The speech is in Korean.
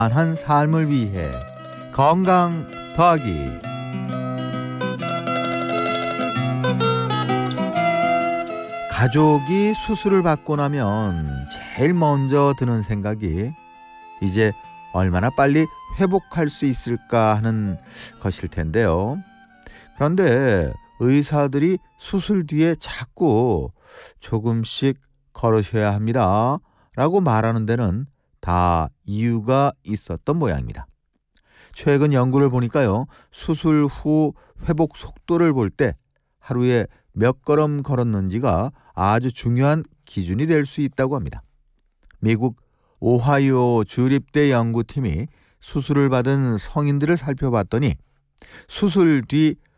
한 삶을 위해 건강 더하기. 가족이 수술을 받고 나면 제일 먼저 드는 생각이 이제 얼마나 빨리 회복할 수 있을까 하는 것일 텐데요. 그런데 의사들이 수술 뒤에 자꾸 조금씩 걸으셔야 합니다 라고 말하는 데는 다 이유가 있었던 모양입니다. 최근 연구를 보니까요, 수술 후 회복 속도를 볼 때 하루에 몇 걸음 걸었는지가 아주 중요한 기준이 될 수 있다고 합니다. 미국 오하이오 주립대 연구팀이 수술을 받은 성인들을 살펴봤더니 수술 뒤